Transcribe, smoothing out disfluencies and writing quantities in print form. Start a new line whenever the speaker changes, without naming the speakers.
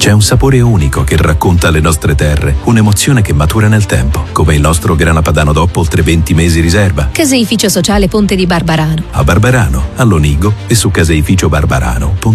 C'è un sapore unico che racconta le nostre terre, un'emozione che matura nel tempo, come il nostro grana padano DOP oltre 20 mesi riserva.
Caseificio sociale Ponte di Barbarano.
A Barbarano, a Lonigo e su caseificiobarbarano.it.